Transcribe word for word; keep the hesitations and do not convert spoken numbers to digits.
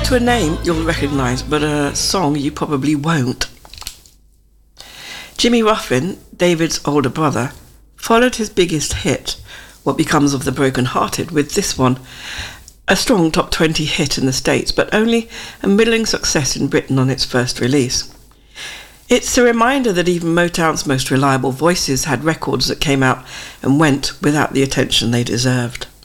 to a name you'll recognise, but a song you probably won't. Jimmy Ruffin, David's older brother, followed his biggest hit, What Becomes of the Broken Hearted, with this one, a strong top twenty hit in the States, but only a middling success in Britain on its first release. It's a reminder that even Motown's most reliable voices had records that came out and went without the attention they deserved.